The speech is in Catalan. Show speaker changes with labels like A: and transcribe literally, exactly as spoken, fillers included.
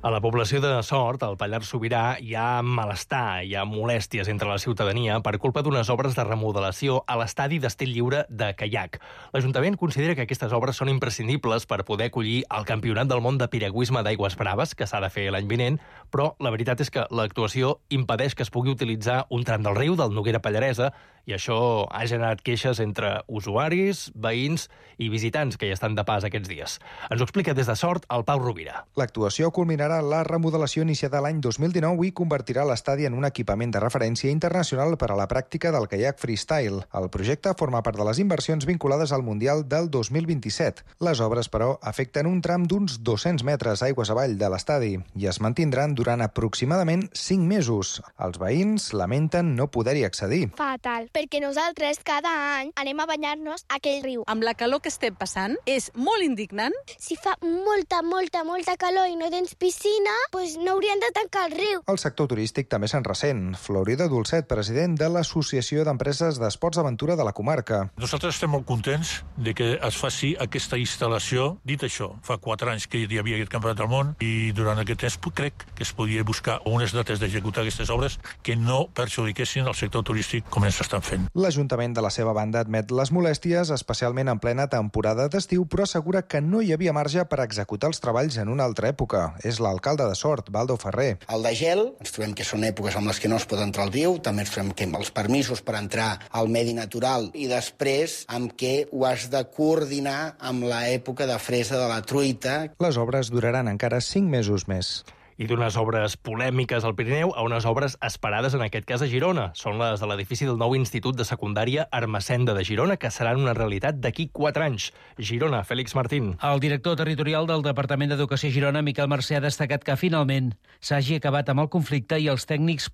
A: A la població de Sort, al Pallars Sobirà, hi ha malestar, hi ha molèsties entre la ciutadania per culpa d'unes obres de remodelació a l'estadi d'estil lliure de caiac. L'Ajuntament considera que aquestes obres són imprescindibles per poder acollir el Campionat del Món de Piragüisme d'aigües braves, que s'ha de fer l'any vinent, però la veritat és que l'actuació impedeix que es pugui utilitzar un tram del riu, del Noguera Pallaresa, i això ha generat queixes entre usuaris, veïns i visitants que hi estan de pas aquests dies. Ens ho explica des de Sort el Pau Rovira.
B: L'actuació culminarà la remodelació iniciada l'any dos mil dinou i convertirà l'estadi en un equipament de referència internacional per a la pràctica del caiac freestyle. El projecte forma part de les inversions vinculades al Mundial del dos mil vint-i-set. Les obres, però, afecten un tram d'uns dos-cents metres aigües avall de l'estadi i es mantindran durant aproximadament cinc mesos. Els veïns lamenten no poder-hi accedir.
C: Fatal, perquè nosaltres cada any anem a banyar-nos a aquell riu.
D: Amb la calor que estem passant, és molt indignant.
C: Si fa molta, molta, molta calor i no tens piscina, doncs no haurien de tancar el riu.
B: El sector turístic també se'n ressent. Florida Dulcet, president de l'Associació d'Empreses d'Esports d'Aventura de la comarca.
E: Nosaltres estem molt contents de que es faci aquesta instal·lació. Dit això, fa quatre anys que hi havia aquest Campionat del Món i durant aquest temps crec que es podia buscar unes dates d'executar aquestes obres que no perjudiquessin el sector turístic com ens estan fent.
B: L'Ajuntament, de la seva banda, admet les molèsties, especialment en plena temporada d'estiu, però assegura que no hi havia marge per executar els treballs en una altra època. És l'alcalde de Sort, Baldo Ferrer.
F: El de gel, ens trobem que són èpoques amb les que no es pot entrar al riu, també ens trobem que amb els permisos per entrar al medi natural i després amb què ho has de coordinar amb l'època de fresa de la truita.
B: Les obres duraran encara cinc mesos més.
A: I d'unes obres polèmiques al Pirineu a unes obres esperades, en aquest cas a Girona. Són les de l'edifici del nou Institut de Secundària Ermessenda de Girona, que seran una realitat d'aquí quatre anys. Girona, Fèlix Martín.
G: El director territorial del Departament d'Educació Girona, Miquel Mercè, ha destacat que finalment s'hagi acabat amb el conflicte i els tècnics